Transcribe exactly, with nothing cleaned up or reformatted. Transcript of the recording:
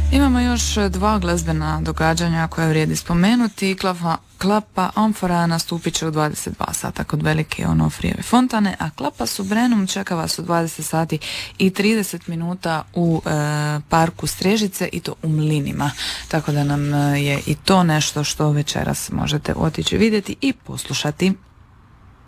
Imamo još dva glazbena događanja koja vrijedi spomenuti. Klapa, klapa Amfora nastupit će u dvadeset dva sata kod Velike Onofrijeve fontane, a Klapa Subrenum čeka vas u dvadeset sati i trideset minuta u e, parku Strežice, i to u Mlinima. Tako da nam je i to nešto što večeras možete otići vidjeti i poslušati.